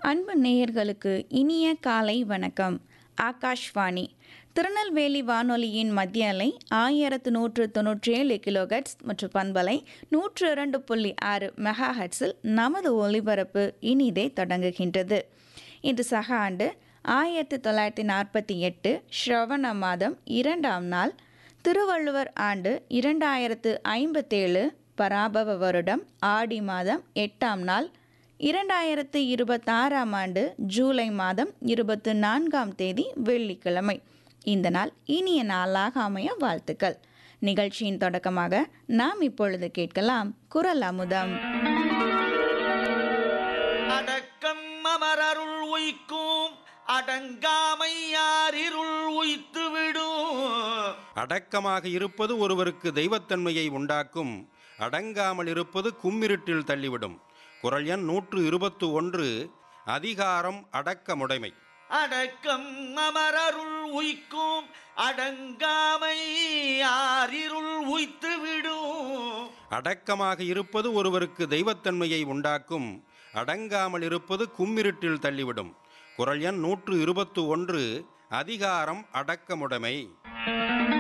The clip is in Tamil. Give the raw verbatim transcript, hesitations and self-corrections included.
அன்பு நேயர்களுக்கு இனிய காலை வணக்கம். ஆகாஷ்வாணி திருநெல்வேலி வானொலியின் மத்திய அலை ஆயிரத்து நூற்று தொன்னூற்றி ஏழு கிலோஹெட்ஸ் மற்றும் பண்பலை நூற்று இரண்டு புள்ளி ஆறு மெகா ஹெட்ஸில் நமது ஒலிபரப்பு இனிதே தொடங்குகின்றது. இன்று சக ஆண்டு ஆயிரத்தி தொள்ளாயிரத்தி நாற்பத்தி எட்டு ஸ்ரவண மாதம் இரண்டாம் நாள், திருவள்ளுவர் ஆண்டு இரண்டாயிரத்து ஐம்பத்தேழு, பராபவ வருடம் ஆடி மாதம் எட்டாம் நாள், இரண்டாயிரத்து இருபத்தாறாம் ஆண்டு ஜூலை மாதம் இருபத்து நான்காம் தேதி வெள்ளிக்கிழமை. இந்த நாள் இனிய நாளாக அமைய வாழ்த்துக்கள். நிகழ்ச்சியின் தொடக்கமாக நாம் இப்பொழுது கேட்கலாம் குரல் அமுதம். அடக்கம் அமரருள் உய்க்கும் அடங்காமை யாரிருள் உய்த்து விடும். அடக்கமாக இருப்பது ஒருவருக்கு தெய்வத்தன்மையை உண்டாக்கும், அடங்காமல் இருப்பது கும்மிருட்டில் தள்ளிவிடும். குரல் எண் நூற்று இருபத்து ஒன்று. அதிகாரம் அடக்கமுடைமை. அடக்கம் அமரருள் உய்க்கும் அடங்காமை யாரிருள் உய்த்து விடும். அடக்கமாக இருப்பது ஒருவருக்கு தெய்வத்தன்மையை உண்டாக்கும், அடங்காமல் இருப்பது கும்மிருட்டில் தள்ளிவிடும். குரல் எண் நூற்று இருபத்து ஒன்று. அதிகாரம் அடக்கமுடைமை.